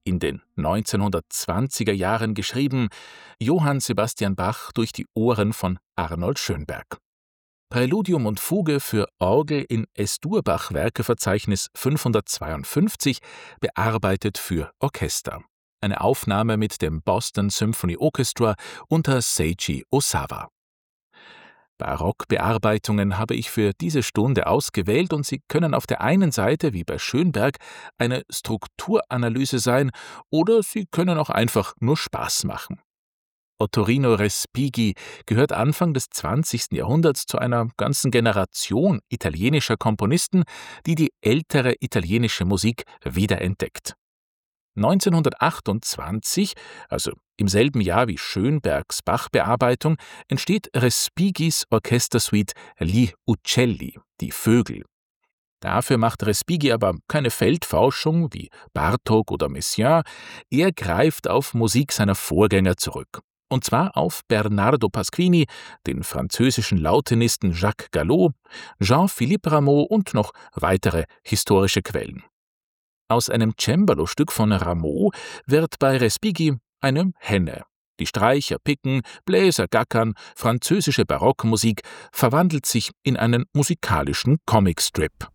in den 1920er Jahren geschrieben, Johann Sebastian Bach durch die Ohren von Arnold Schönberg. Präludium und Fuge für Orgel in Es-Dur-Bach-Werkeverzeichnis 552, bearbeitet für Orchester. Eine Aufnahme mit dem Boston Symphony Orchestra unter Seiji Osawa. Barockbearbeitungen habe ich für diese Stunde ausgewählt und sie können auf der einen Seite, wie bei Schönberg, eine Strukturanalyse sein oder sie können auch einfach nur Spaß machen. Ottorino Respighi gehört Anfang des 20. Jahrhunderts zu einer ganzen Generation italienischer Komponisten, die die ältere italienische Musik wiederentdeckt. 1928, also im selben Jahr wie Schönbergs Bach-Bearbeitung, entsteht Respighis Orchestersuite Gli Uccelli, die Vögel. Dafür macht Respighi aber keine Feldforschung wie Bartók oder Messiaen, er greift auf Musik seiner Vorgänger zurück. Und zwar auf Bernardo Pasquini, den französischen Lautenisten Jacques Gallo, Jean-Philippe Rameau und noch weitere historische Quellen. Aus einem Cembalo-Stück von Rameau wird bei Respighi eine Henne. Die Streicher picken, Bläser gackern, französische Barockmusik verwandelt sich in einen musikalischen Comicstrip.